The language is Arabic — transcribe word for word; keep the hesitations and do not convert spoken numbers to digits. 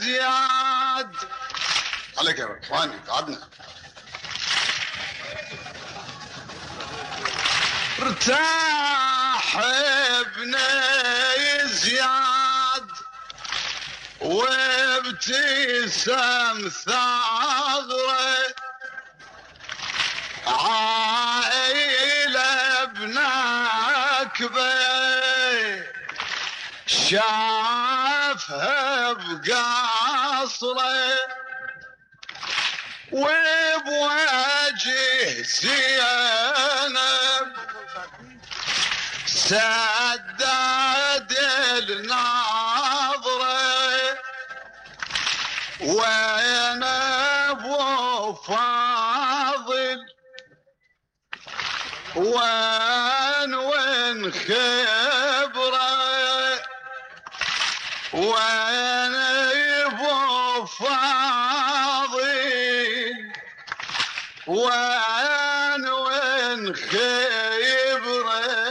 زياد عليك يا اخواني تعبنا. ارتاح ابني زياد وابتسم ثغره عائلة ابنك بي شافها بقصره وبوجه زينب سدد النظره وين ابو فاضل وين وين خبره وين ابو فاضل وين وين خبره